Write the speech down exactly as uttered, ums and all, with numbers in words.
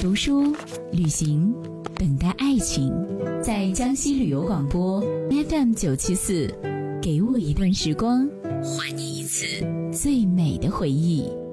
读书、旅行，等待爱情。在江西旅游广播 F M 九七四，给我一段时光，还你一次最美的回忆。